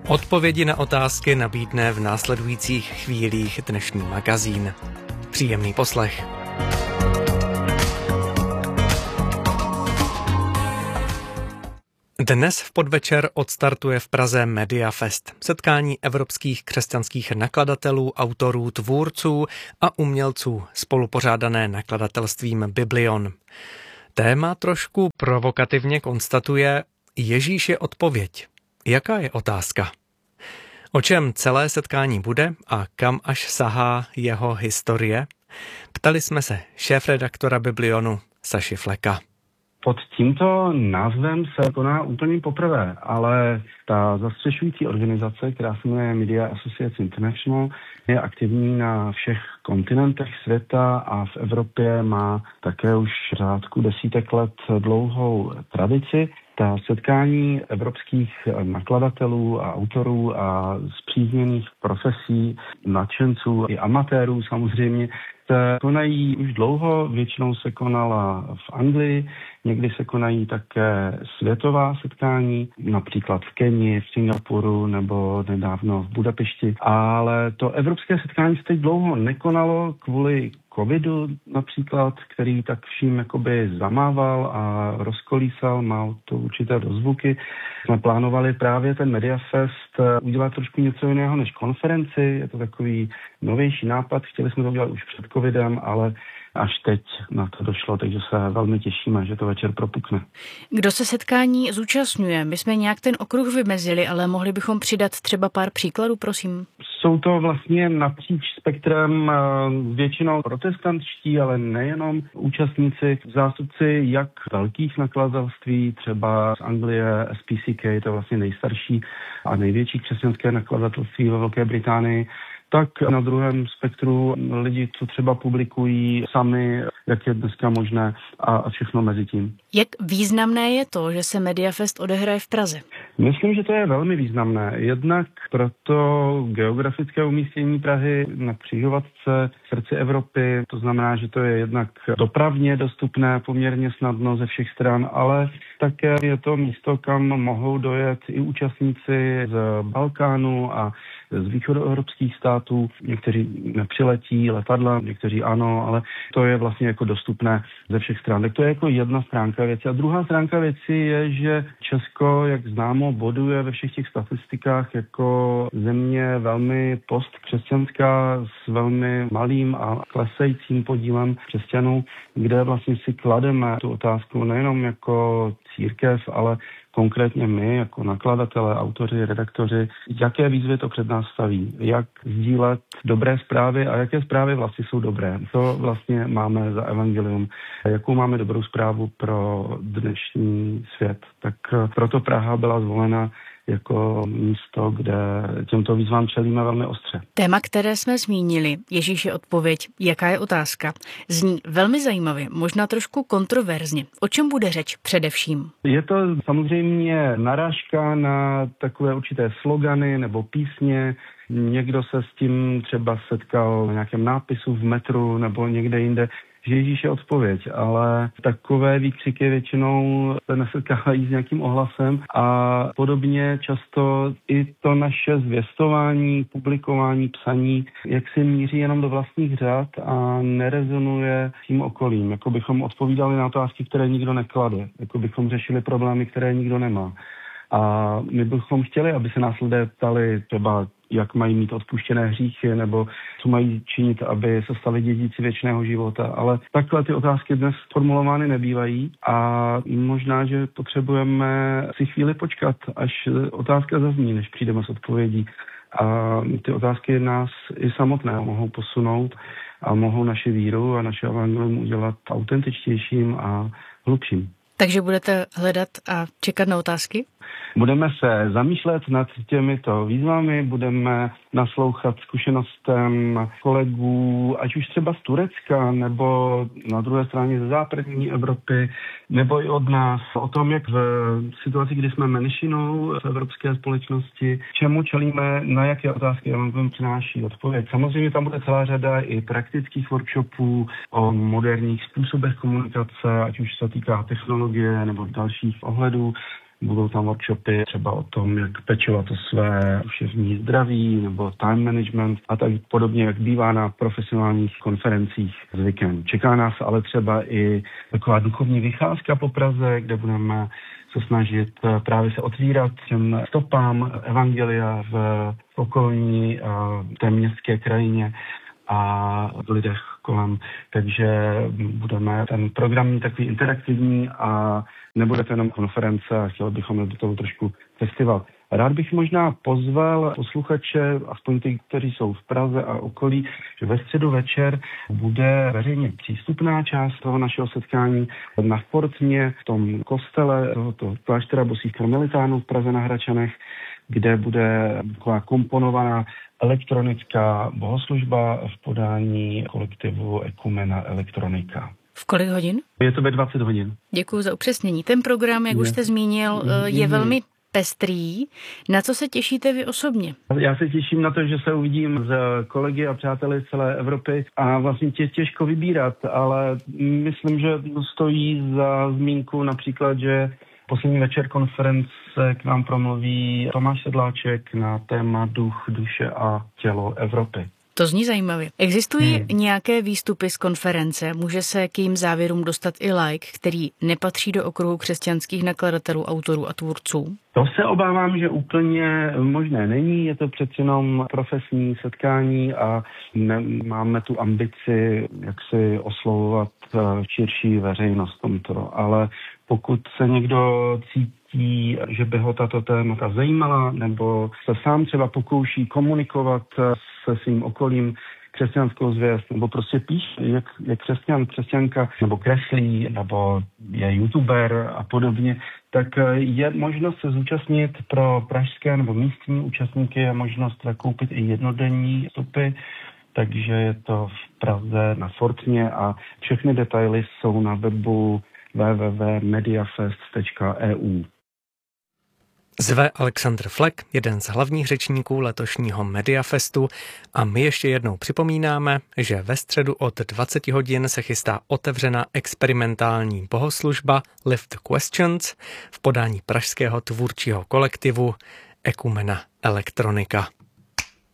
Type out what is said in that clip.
Odpovědi na otázky nabídne v následujících chvílích dnešní magazín. Příjemný poslech. Dnes v podvečer odstartuje v Praze Mediafest, setkání evropských křesťanských nakladatelů, autorů, tvůrců a umělců, spolupořádané nakladatelstvím Biblion. Téma trošku provokativně konstatuje: Ježíš je odpověď. Jaká je otázka? O čem celé setkání bude a kam až sahá jeho historie? Ptali jsme se šéfredaktora Biblionu Saši Fleka. Pod tímto názvem se koná úplně poprvé, ale ta zastřešující organizace, která se jmenuje Media Associates International, je aktivní na všech kontinentech světa a v Evropě má také už řádku desítek let dlouhou tradici. Ta setkání evropských nakladatelů a autorů a spřízněných profesí, nadšenců i amatérů samozřejmě se konají už dlouho, většinou se konala v Anglii, někdy se konají také světová setkání, například v Keni, v Singapuru nebo nedávno v Budapešti. Ale to evropské setkání se teď dlouho nekonalo kvůli covidu například, který tak vším jakoby zamával a rozkolísal, má to určité dozvuky. Jsme plánovali právě ten Mediafest udělat trošku něco jiného než konferenci, je to takový novější nápad, chtěli jsme to udělat už před covidem, ale až teď na to došlo, takže se velmi těšíme, že to večer propukne. Kdo se setkání zúčastňuje? My jsme nějak ten okruh vymezili, ale mohli bychom přidat třeba pár příkladů, prosím. Jsou to vlastně napříč spektrem většinou protestantští, ale nejenom účastníci, zástupci jak velkých nakladatelství, třeba z Anglie, SPCK, to je vlastně nejstarší a největší křesťanské nakladatelství ve Velké Británii, tak na druhém spektru lidi, co třeba publikují sami, jak je dneska možné a všechno mezi tím. Jak významné je to, že se Mediafest odehraje v Praze? Myslím, že to je velmi významné. Jednak proto geografické umístění Prahy na křižovatce v srdci Evropy, to znamená, že to je jednak dopravně dostupné poměrně snadno ze všech stran, ale také je to místo, kam mohou dojet i účastníci z Balkánu a z východoevropských států. Někteří nepřiletí letadla, někteří ano, ale to je vlastně jako dostupné ze všech stran. Tak to je jako jedna stránka věci. A druhá stránka věci je, že Česko, jak známo, boduje ve všech těch statistikách jako země velmi postkřesťanská s velmi malým a klesajícím podílem křesťanů, kde vlastně si klademe tu otázku nejenom jako církev, ale konkrétně my, jako nakladatelé, autoři, redaktoři, jaké výzvy to před nás staví, jak sdílet dobré zprávy a jaké zprávy vlastně jsou dobré. Co vlastně máme za evangelium, jakou máme dobrou zprávu pro dnešní svět. Tak proto Praha byla zvolena jako místo, kde těmto výzvám čelíme velmi ostře. Téma, které jsme zmínili, Ježíš je odpověď, jaká je otázka, zní velmi zajímavě, možná trošku kontroverzně. O čem bude řeč především? Je to samozřejmě narážka na takové určité slogany nebo písně. Někdo se s tím třeba setkal na nějakém nápisu v metru nebo někde jinde, že Ježíš je odpověď, ale takové výkřiky většinou se nesetkávají s nějakým ohlasem a podobně často i to naše zvěstování, publikování, psaní, jak si míří jenom do vlastních řad a nerezonuje s tím okolím, jako bychom odpovídali na otázky, které nikdo neklade, jako bychom řešili problémy, které nikdo nemá. A my bychom chtěli, aby se nás lidé ptali třeba, jak mají mít odpuštěné hříchy, nebo co mají činit, aby se stali dědíci věčného života. Ale takhle ty otázky dnes formulovány nebývají a možná, že potřebujeme si chvíli počkat, až otázka zazní, než přijdeme s odpovědí. A ty otázky nás i samotné mohou posunout a mohou naši víru a naše evangelium udělat autentičtějším a hlubším. Takže budete hledat a čekat na otázky? Budeme se zamýšlet nad těmito výzvami, budeme naslouchat zkušenostem kolegů, ať už třeba z Turecka, nebo na druhé straně ze západní Evropy, nebo i od nás, o tom, jak v situaci, kdy jsme menšinou v evropské společnosti, čemu čelíme, na jaké otázky vám přináší odpověď. Samozřejmě tam bude celá řada i praktických workshopů o moderních způsobech komunikace, ať už se týká technologie nebo dalších ohledů. Budou tam workshopy třeba o tom, jak pečovat o své duševní zdraví nebo time management a tak podobně, jak bývá na profesionálních konferencích zvykem. Čeká nás ale třeba i taková duchovní vycházka po Praze, kde budeme se snažit právě se otvírat těm stopám evangelia v okolní té městské krajině a v lidech kolem. Takže budeme ten program mít takový interaktivní a nebude to jenom konference a chtěli bychom do toho trošku festival. Rád bych možná pozval posluchače, aspoň ty, kteří jsou v Praze a okolí, že ve středu večer bude veřejně přístupná část toho našeho setkání na Fortně, v tom kostele tohoto kláštera bosých karmelitánů v Praze na Hračanech, kde bude taková komponovaná elektronická bohoslužba v podání kolektivu Ekumena Elektronika. V kolik hodin? Je to ve 20 hodin. Děkuji za upřesnění. Ten program, jak už jste zmínil, je velmi pestrý. Na co se těšíte vy osobně? Já se těším na to, že se uvidím s kolegy a přáteli z celé Evropy a vlastně těžko vybírat, ale myslím, že stojí za zmínku například, že poslední večer konference k nám promluví Tomáš Sedláček na téma duch, duše a tělo Evropy. To zní zajímavě. Existují nějaké výstupy z konference? Může se k jejím závěrům dostat i laik, který nepatří do okruhu křesťanských nakladatelů, autorů a tvůrců? To se obávám, že úplně možné není. Je to přeci jenom profesní setkání a máme tu ambici, jak si oslovovat širší veřejnost tomto. Ale pokud se někdo cítí, že by ho tato témata zajímala, nebo se sám třeba pokouší komunikovat se svým okolím křesťanskou zvěst, nebo prostě píše, jak křesťan, křesťanka, nebo kreslí, nebo je youtuber a podobně, tak je možnost se zúčastnit pro pražské nebo místní účastníky, je možnost koupit i jednodenní vstupy, takže je to v Praze na Fortně a všechny detaily jsou na webu www.mediafest.eu. Zve Alexandr Flek, jeden z hlavních řečníků letošního Mediafestu, a my ještě jednou připomínáme, že ve středu od 20 hodin se chystá otevřená experimentální bohoslužba Lift the Questions v podání pražského tvůrčího kolektivu Ekumena Elektronika.